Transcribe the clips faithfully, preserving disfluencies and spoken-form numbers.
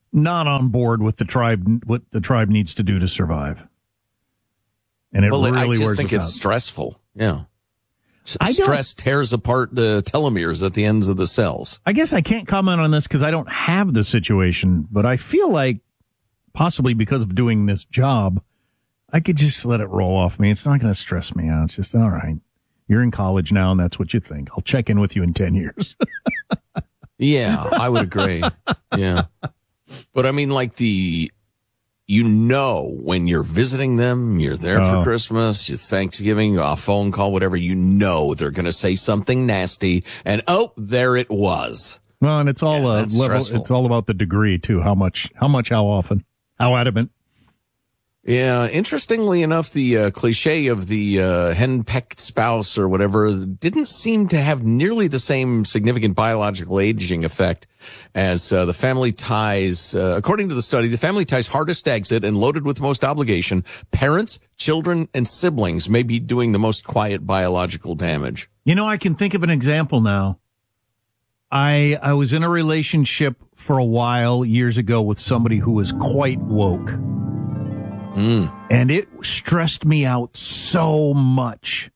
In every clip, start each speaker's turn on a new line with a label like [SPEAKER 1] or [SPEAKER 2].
[SPEAKER 1] not on board with the tribe, what the tribe needs to do to survive. And it
[SPEAKER 2] well,
[SPEAKER 1] really
[SPEAKER 2] I just
[SPEAKER 1] wears
[SPEAKER 2] think
[SPEAKER 1] us
[SPEAKER 2] it's
[SPEAKER 1] out.
[SPEAKER 2] stressful. Yeah.
[SPEAKER 1] I
[SPEAKER 2] Stress tears apart the telomeres at the ends of the cells.
[SPEAKER 1] I guess I can't comment on this because I don't have the situation, but I feel like possibly because of doing this job, I could just let it roll off me. It's not going to stress me out. It's just, all right, you're in college now and that's what you think. I'll check in with you in ten years.
[SPEAKER 2] Yeah, I would agree. Yeah. But I mean, like the, you know, when you're visiting them, you're there for
[SPEAKER 1] Oh.
[SPEAKER 2] Christmas, it's Thanksgiving, a phone call, whatever, you know they're going to say something nasty, and oh, there it was.
[SPEAKER 1] Well, and it's all
[SPEAKER 2] Yeah,
[SPEAKER 1] uh,
[SPEAKER 2] that's
[SPEAKER 1] level.
[SPEAKER 2] stressful.
[SPEAKER 1] It's all about the degree too. How much? How much? How often? How adamant?
[SPEAKER 2] Yeah, interestingly enough, the uh, cliche of the uh, henpecked spouse or whatever didn't seem to have nearly the same significant biological aging effect as uh, the family ties. Uh, according to the study, the family ties hardest to exit and loaded with most obligation. Parents, children, and siblings may be doing the most quiet biological damage.
[SPEAKER 1] You know, I can think of an example now. I I was in a relationship for a while years ago with somebody who was quite woke.
[SPEAKER 2] Mm.
[SPEAKER 1] And it stressed me out so much.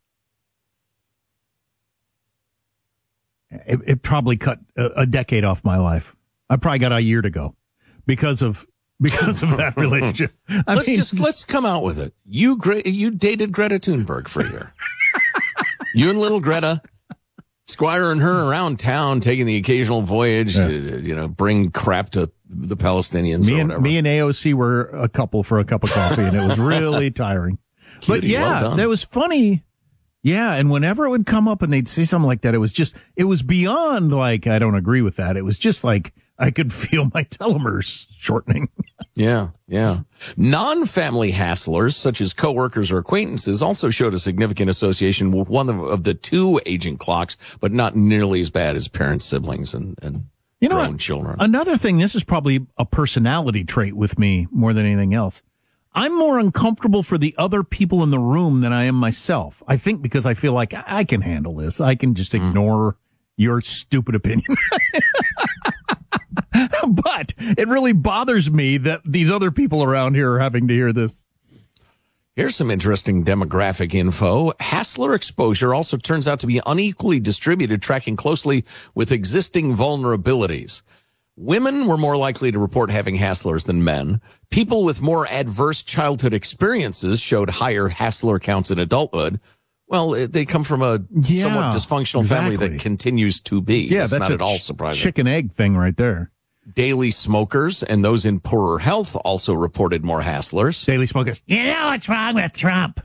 [SPEAKER 1] It, it probably cut a, a decade off my life. I probably got a year to go because of because of that relationship. I
[SPEAKER 2] let's
[SPEAKER 1] mean,
[SPEAKER 2] just let's come out with it. You Gre- you dated Greta Thunberg for a year. You and little Greta squiring her around town, taking the occasional voyage
[SPEAKER 1] Yeah.
[SPEAKER 2] to, you know, bring crap to the Palestinians
[SPEAKER 1] me
[SPEAKER 2] or
[SPEAKER 1] and
[SPEAKER 2] whatever.
[SPEAKER 1] me and A O C were a couple for a cup of coffee, and it was really tiring. But
[SPEAKER 2] Cutie, well
[SPEAKER 1] yeah,
[SPEAKER 2] done.
[SPEAKER 1] that was funny. Yeah, and whenever it would come up and they'd say something like that, it was just, it was beyond like, I don't agree with that. It was just like, I could feel my telomeres shortening.
[SPEAKER 2] Yeah, yeah. Non-family hasslers, such as coworkers or acquaintances, also showed a significant association with one of, of the two aging clocks, but not nearly as bad as parents, siblings, and, and
[SPEAKER 1] You know
[SPEAKER 2] grown
[SPEAKER 1] what?
[SPEAKER 2] children.
[SPEAKER 1] Another thing, this is probably a personality trait with me more than anything else. I'm more uncomfortable for the other people in the room than I am myself. I think because I feel like I can handle this. I can just ignore your stupid opinion. But it really bothers me that these other people around here are having to hear this.
[SPEAKER 2] Here's some interesting demographic info. Hassler exposure also turns out to be unequally distributed, tracking closely with existing vulnerabilities. Women were more likely to report having Hasslers than men. People with more adverse childhood experiences showed higher Hassler counts in adulthood. Well, it- they come from a
[SPEAKER 1] Yeah,
[SPEAKER 2] somewhat dysfunctional family
[SPEAKER 1] exactly.
[SPEAKER 2] that continues to be.
[SPEAKER 1] Yeah,
[SPEAKER 2] It's
[SPEAKER 1] that's
[SPEAKER 2] not
[SPEAKER 1] a
[SPEAKER 2] at all
[SPEAKER 1] ch-
[SPEAKER 2] surprising.
[SPEAKER 1] chicken egg thing right there.
[SPEAKER 2] Daily smokers and those in poorer health also reported more Hasslers.
[SPEAKER 1] Daily smokers.
[SPEAKER 3] You know what's wrong with Trump?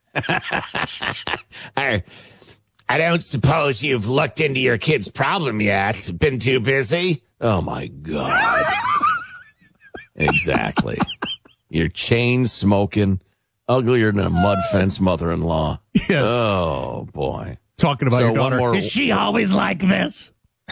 [SPEAKER 4] I, I don't suppose you've looked into your kid's problem yet. Been too busy?
[SPEAKER 2] Oh, my God. Exactly. You're chain smoking, uglier than a mud fence mother-in-law.
[SPEAKER 1] Yes.
[SPEAKER 2] Oh, boy.
[SPEAKER 1] Talking about
[SPEAKER 2] So
[SPEAKER 1] your
[SPEAKER 2] one
[SPEAKER 1] daughter.
[SPEAKER 2] more.
[SPEAKER 3] Is she always like this?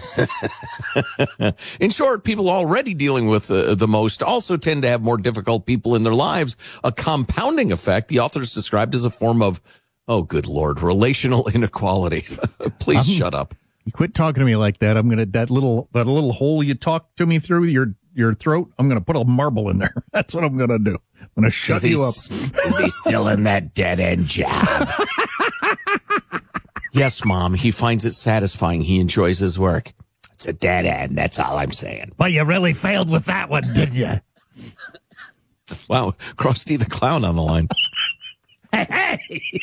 [SPEAKER 2] In short, people already dealing with uh, the most also tend to have more difficult people in their lives. A compounding effect the authors described as a form of, oh, good Lord, relational inequality. Please
[SPEAKER 1] I'm-
[SPEAKER 2] shut up.
[SPEAKER 1] You quit talking to me like that. I'm gonna that little that little hole you talk to me through your your throat. I'm gonna put a marble in there. That's what I'm gonna do. I'm gonna shut
[SPEAKER 4] Is he,
[SPEAKER 1] you up.
[SPEAKER 4] is he still in that dead end job?
[SPEAKER 2] Yes, Mom, he finds it satisfying. He enjoys his work.
[SPEAKER 4] It's a dead end. That's all I'm saying.
[SPEAKER 3] Well, you really failed with that one, didn't you?
[SPEAKER 2] Wow, Krusty the Clown on the line.
[SPEAKER 3] Hey, hey.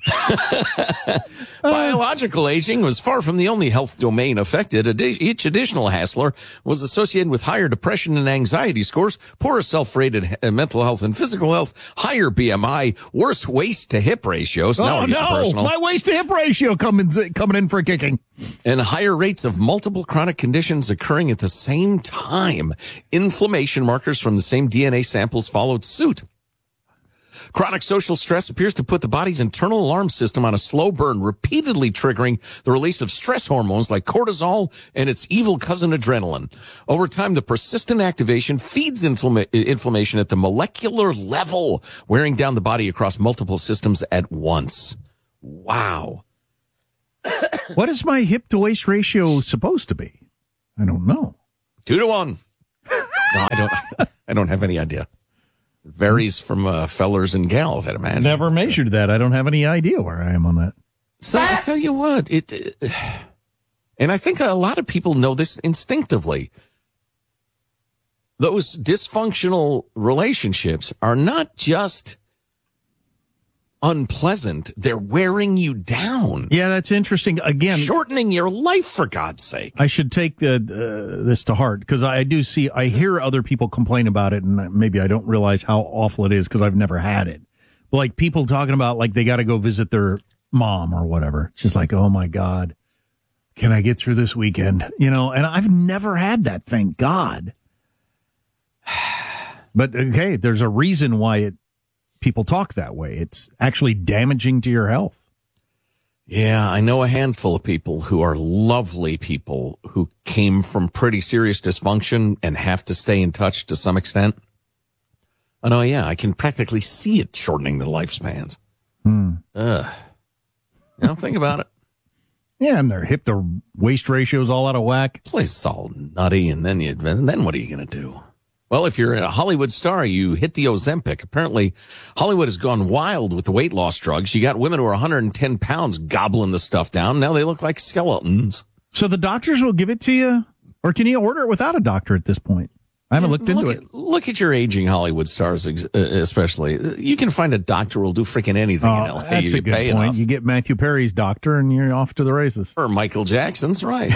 [SPEAKER 2] Biological aging was far from the only health domain affected. Addi- Each additional Hassler was associated with higher depression and anxiety scores, poorer self-rated uh, mental health and physical health, higher B M I, worse waist to hip ratios. Now
[SPEAKER 1] Oh
[SPEAKER 2] we're getting
[SPEAKER 1] no!
[SPEAKER 2] personal.
[SPEAKER 1] My waist to hip ratio coming coming in for a kicking.
[SPEAKER 2] And higher rates of multiple chronic conditions occurring at the same time. Inflammation markers from the same D N A samples followed suit. Chronic social stress appears to put the body's internal alarm system on a slow burn, repeatedly triggering the release of stress hormones like cortisol and its evil cousin adrenaline. Over time, the persistent activation feeds inflama- inflammation at the molecular level, wearing down the body across multiple systems at once. Wow.
[SPEAKER 1] What is my hip to waist ratio supposed to be? I don't know.
[SPEAKER 2] Two to one. No, I don't. I don't have any idea. It varies from uh, fellers and gals, I'd imagine.
[SPEAKER 1] Never measured that. I don't have any idea where I am on that.
[SPEAKER 2] So I tell you what, it, uh, and I think a lot of people know this instinctively. Those dysfunctional relationships are not just unpleasant, they're wearing you down.
[SPEAKER 1] Yeah, that's interesting. Again,
[SPEAKER 2] shortening your life, for God's sake.
[SPEAKER 1] I should take the, uh, this to heart because I do see, I hear other people complain about it, and maybe I don't realize how awful it is because I've never had it. But like people talking about like they got to go visit their mom or whatever. It's just like, oh my God, can I get through this weekend? You know, and I've never had that, thank God. But okay, there's a reason why it people talk that way. It's actually damaging to your health.
[SPEAKER 2] Yeah, I know a handful of people who are lovely people who came from pretty serious dysfunction and have to stay in touch to some extent. Oh, no, yeah, I can practically see it shortening their lifespans.
[SPEAKER 1] Hmm.
[SPEAKER 2] Ugh. You know, think about it.
[SPEAKER 1] Yeah, and their hip to waist ratio's all out of whack.
[SPEAKER 2] Place is all nutty, and then you, and then what are you going to do? Well, if you're a Hollywood star, you hit the Ozempic. Apparently, Hollywood has gone wild with the weight loss drugs. You got women who are one hundred ten pounds gobbling the stuff down. Now they look like skeletons.
[SPEAKER 1] So the doctors will give it to you? Or can you order it without a doctor at this point? I haven't looked into
[SPEAKER 2] look
[SPEAKER 1] it.
[SPEAKER 2] At, look at your aging Hollywood stars, especially. You can find a doctor who will do freaking anything
[SPEAKER 1] Oh,
[SPEAKER 2] in L A.
[SPEAKER 1] that's
[SPEAKER 2] You
[SPEAKER 1] a good
[SPEAKER 2] pay
[SPEAKER 1] point.
[SPEAKER 2] enough.
[SPEAKER 1] You get Matthew Perry's doctor and you're off to the races.
[SPEAKER 2] Or Michael Jackson's, right.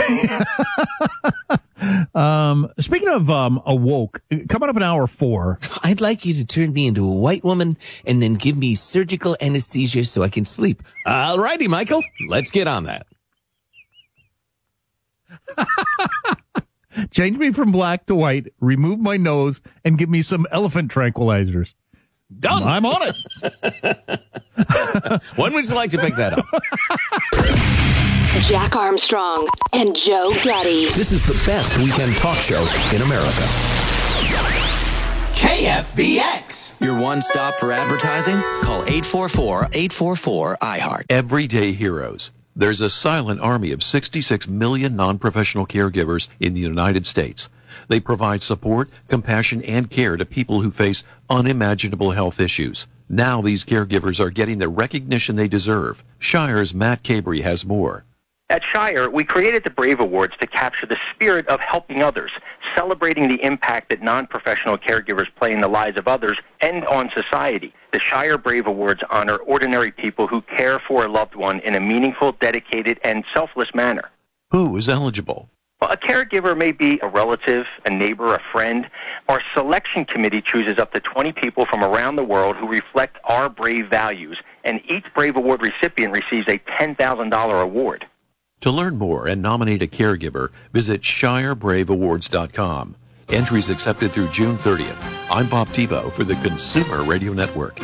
[SPEAKER 1] um, speaking of um, awoke, coming up in hour four.
[SPEAKER 4] I'd like you to turn me into a white woman and then give me surgical anesthesia so I can sleep.
[SPEAKER 2] All righty, Michael. Let's get on that.
[SPEAKER 1] Change me from black to white, remove my nose, and give me some elephant tranquilizers.
[SPEAKER 2] Done.
[SPEAKER 1] I'm on it.
[SPEAKER 2] When would you like to pick that up?
[SPEAKER 5] Jack Armstrong and Joe Getty.
[SPEAKER 2] This is the best weekend talk show in America.
[SPEAKER 6] K F B X.
[SPEAKER 7] Your one stop for advertising? Call eight four four, eight four four, I heart.
[SPEAKER 8] Everyday heroes. There's a silent army of sixty-six million non-professional caregivers in the United States. They provide support, compassion, and care to people who face unimaginable health issues. Now these caregivers are getting the recognition they deserve. Shire's Matt Cabry has more.
[SPEAKER 9] At Shire, we created the Brave Awards to capture the spirit of helping others, celebrating the impact that non-professional caregivers play in the lives of others and on society. The Shire Brave Awards honor ordinary people who care for a loved one in a meaningful, dedicated, and selfless manner.
[SPEAKER 8] Who is eligible?
[SPEAKER 9] Well, a caregiver may be a relative, a neighbor, a friend. Our selection committee chooses up to twenty people from around the world who reflect our Brave values, and each Brave Award recipient receives a ten thousand dollars award.
[SPEAKER 8] To learn more and nominate a caregiver, visit shire brave awards dot com. Entries accepted through June thirtieth. I'm Bob Tebow for the Consumer Radio Network.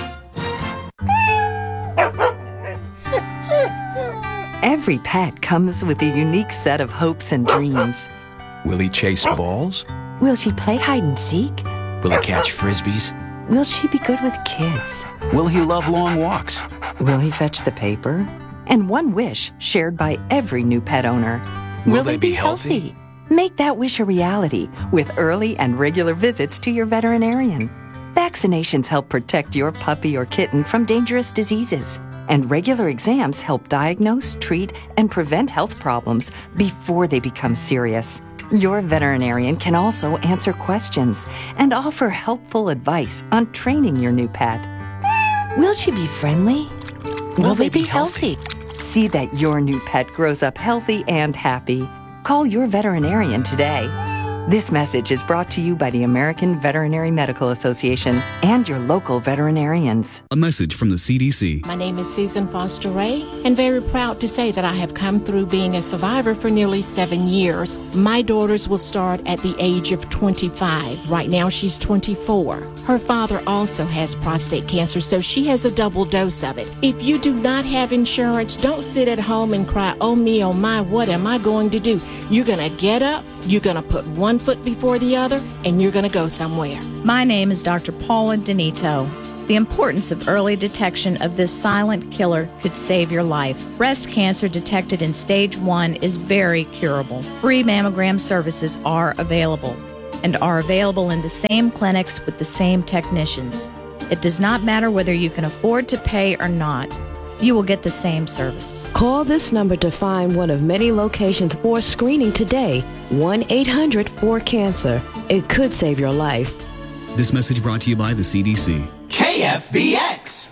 [SPEAKER 10] Every pet comes with a unique set of hopes and dreams.
[SPEAKER 6] Will he chase balls?
[SPEAKER 10] Will she play hide and seek?
[SPEAKER 6] Will he catch frisbees?
[SPEAKER 10] Will she be good with kids?
[SPEAKER 6] Will he love long walks?
[SPEAKER 10] Will he fetch the paper? And one wish shared by every new pet owner.
[SPEAKER 6] Will
[SPEAKER 10] Will
[SPEAKER 6] they
[SPEAKER 10] they
[SPEAKER 6] be
[SPEAKER 10] be
[SPEAKER 6] healthy?
[SPEAKER 10] healthy? Make that wish a reality with early and regular visits to your veterinarian. Vaccinations help protect your puppy or kitten from dangerous diseases. And regular exams help diagnose, treat, and prevent health problems before they become serious. Your veterinarian can also answer questions and offer helpful advice on training your new pet. Will she be friendly? Will,
[SPEAKER 6] Will
[SPEAKER 10] they,
[SPEAKER 6] they
[SPEAKER 10] be
[SPEAKER 6] be
[SPEAKER 10] healthy? See that your new pet grows up healthy and happy. Call your veterinarian today. This message is brought to you by the American Veterinary Medical Association and your local veterinarians.
[SPEAKER 11] A message from the C D C.
[SPEAKER 12] My name is Susan Foster Ray, and very proud to say that I have come through being a survivor for nearly seven years. My daughters will start at the age of twenty-five. Right now, she's twenty-four. Her father also has prostate cancer, so she has a double dose of it. If you do not have insurance, don't sit at home and cry, oh me, oh my, what am I going to do? You're going to get up, you're going to put one foot before the other, and you're going to go somewhere.
[SPEAKER 13] My name is Doctor Paula Denito. The importance of early detection of this silent killer could save your life. Breast cancer detected in stage one is very curable. Free mammogram services are available. and are available in the same clinics with the same technicians. It does not matter whether you can afford to pay or not. You will get the same service.
[SPEAKER 11] Call this number to find one of many locations for screening today. one eight hundred four cancer. It could save your life.
[SPEAKER 14] This message brought to you by the C D C.
[SPEAKER 6] K F B X.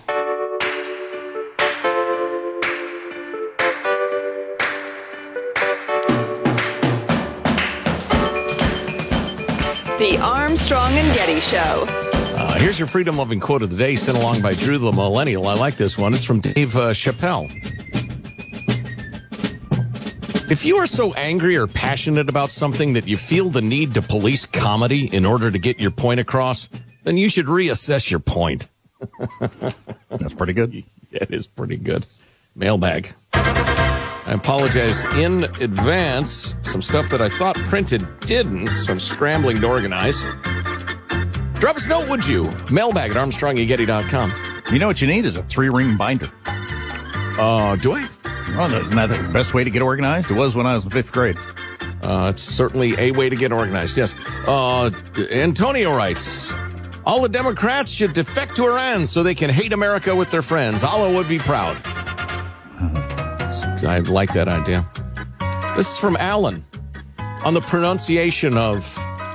[SPEAKER 5] The Armstrong and Getty Show.
[SPEAKER 2] Uh, here's your freedom-loving quote of the day, sent along by Drew the Millennial. I like this one. It's from Dave uh, Chappelle. If you are so angry or passionate about something that you feel the need to police comedy in order to get your point across, then you should reassess your point.
[SPEAKER 1] That's pretty good.
[SPEAKER 2] Yeah, it is pretty good. Mailbag. I apologize in advance. Some stuff that I thought printed didn't, so I'm scrambling to organize. Drop us a note, would you? Mailbag at armstrong and getty dot com.
[SPEAKER 1] You know what you need is a three-ring binder.
[SPEAKER 2] Uh, do I?
[SPEAKER 1] Well, isn't that the best way to get organized? It was when I was in fifth grade.
[SPEAKER 2] Uh, it's certainly a way to get organized, yes. Uh, Antonio writes, all the Democrats should defect to Iran so they can hate America with their friends. Allah would be proud. I like that idea. This is from Alan on the pronunciation of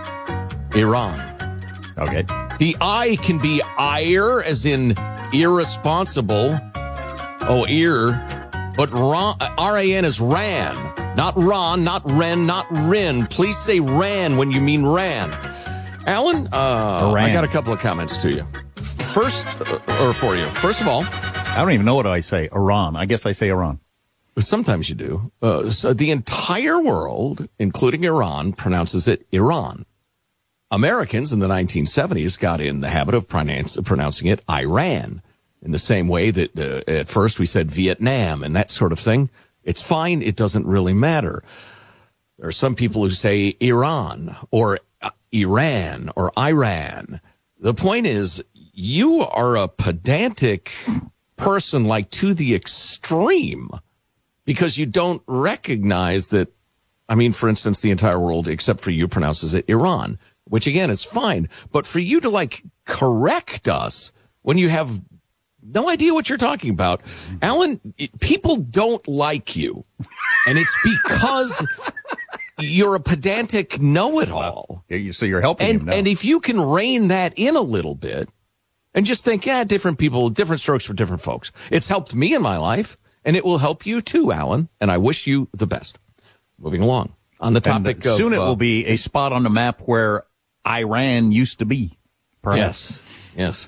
[SPEAKER 2] Iran.
[SPEAKER 1] Okay.
[SPEAKER 2] The I can be ire, as in irresponsible. Oh, ear. But R A N is ran. Not Ron, not Ren, not Rin. Please say ran when you mean ran. Alan, uh, I got a couple of comments to you. First, uh, or for you. First of all,
[SPEAKER 1] I don't even know what I say. Iran. I guess I say Iran.
[SPEAKER 2] Sometimes you do. Uh, so the entire world, including Iran, pronounces it Iran. Americans in the nineteen seventies got in the habit of pronounce, pronouncing it Iran, in the same way that uh, at first we said Vietnam and that sort of thing. It's fine. It doesn't really matter. There are some people who say Iran or uh, Iran or Iran. The point is, you are a pedantic person, like to the extreme, because you don't recognize that. I mean, for instance, the entire world, except for you, pronounces it Iran, which again is fine. But for you to like correct us when you have no idea what you're talking about, Alan, people don't like you. And it's because you're a pedantic know-it-all.
[SPEAKER 1] Well, so you're helping
[SPEAKER 2] and,
[SPEAKER 1] him now.
[SPEAKER 2] And if you can rein that in a little bit and just think, yeah, different people, different strokes for different folks. It's helped me in my life, and it will help you too, Alan. And I wish you the best. Moving along. On the topic
[SPEAKER 1] and
[SPEAKER 2] of...
[SPEAKER 1] soon it
[SPEAKER 2] uh,
[SPEAKER 1] will be a spot on the map where Iran used to be. Perhaps.
[SPEAKER 2] Yes, yes.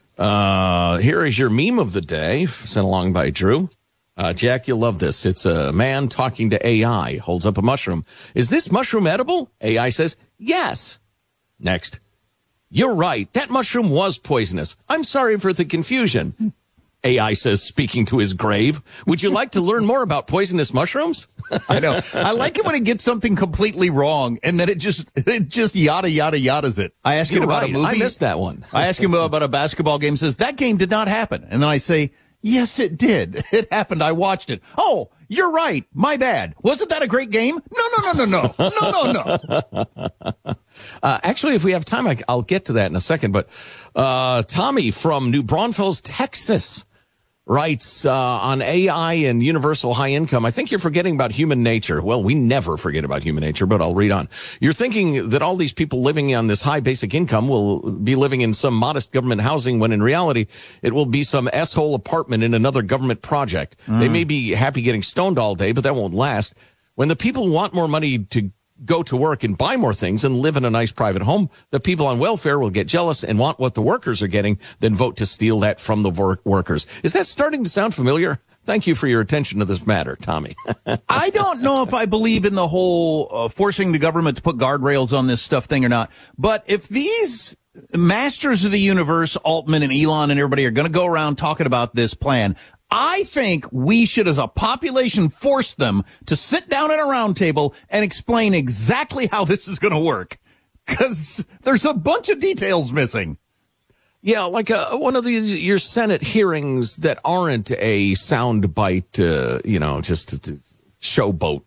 [SPEAKER 2] Uh, here is your meme of the day, sent along by Drew. Uh, Jack, you'll love this. It's a man talking to A I, holds up a mushroom. Is this mushroom edible? A I says, yes. Next. You're right. That mushroom was poisonous. I'm sorry for the confusion. A I says, speaking to his grave. Would you like to learn more about poisonous mushrooms?
[SPEAKER 1] I know. I like it when it gets something completely wrong and then it just it just yada yada yadas it. I ask
[SPEAKER 2] You're
[SPEAKER 1] him about
[SPEAKER 2] right.
[SPEAKER 1] a movie.
[SPEAKER 2] I missed that one.
[SPEAKER 1] I ask him about a basketball game. Says that game did not happen, and then I say, yes, it did. It happened. I watched it. Oh, you're right. My bad. Wasn't that a great game? No, no, no, no, no, no, no, no.
[SPEAKER 2] Uh, actually, if we have time, I, I'll get to that in a second. But uh, Tommy from New Braunfels, Texas, writes uh, on A I and universal high income, I think you're forgetting about human nature. Well, we never forget about human nature, but I'll read on. You're thinking that all these people living on this high basic income will be living in some modest government housing, when in reality, it will be some S-hole apartment in another government project. Mm. They may be happy getting stoned all day, but that won't last. When the people want more money to go to work and buy more things and live in a nice private home, the people on welfare will get jealous and want what the workers are getting, then vote to steal that from the wor- workers. Is that starting to sound familiar? Thank you for your attention to this matter, Tommy.
[SPEAKER 1] I don't know if I believe in the whole uh, forcing the government to put guardrails on this stuff thing or not. But if these masters of the universe, Altman and Elon and everybody, are going to go around talking about this plan, I think we should, as a population, force them to sit down at a round table and explain exactly how this is going to work. Because there's a bunch of details missing.
[SPEAKER 2] Yeah, like uh, one of these, your Senate hearings that aren't a soundbite, uh, you know, just to, to showboat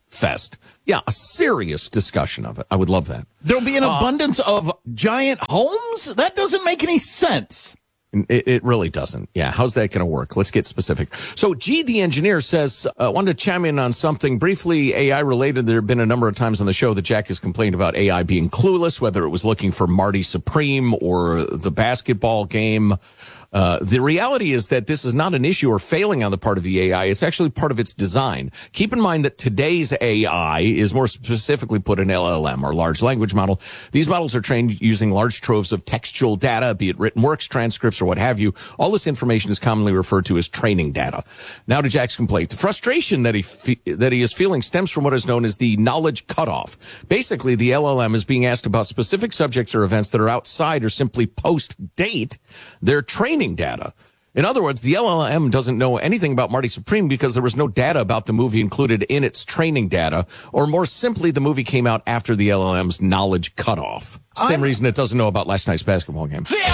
[SPEAKER 2] fest. Yeah, a serious discussion of it. I would love that.
[SPEAKER 1] There'll be an
[SPEAKER 2] Uh,
[SPEAKER 1] abundance of giant homes? That doesn't make any sense.
[SPEAKER 2] It, it really doesn't. Yeah. How's that going to work? Let's get specific. So G, the engineer, says, I uh, wanted to chime in on something briefly A I related. There have been a number of times on the show that Jack has complained about A I being clueless, whether it was looking for Marty Supreme or the basketball game. Uh, the reality is that this is not an issue or failing on the part of the A I. It's actually part of its design. Keep in mind that today's A I is more specifically put an L L M or large language model. These models are trained using large troves of textual data, be it written works, transcripts, or what have you. All this information is commonly referred to as training data. Now to Jack's complaint. The frustration that he fe- that he is feeling stems from what is known as the knowledge cutoff. Basically, the L L M is being asked about specific subjects or events that are outside or simply post-date their training data. In other words, the L L M doesn't know anything about Marty Supreme because there was no data about the movie included in its training data, or more simply, the movie came out after the L L M's knowledge cutoff. Same
[SPEAKER 1] I'm-
[SPEAKER 2] reason it doesn't know about last night's basketball game.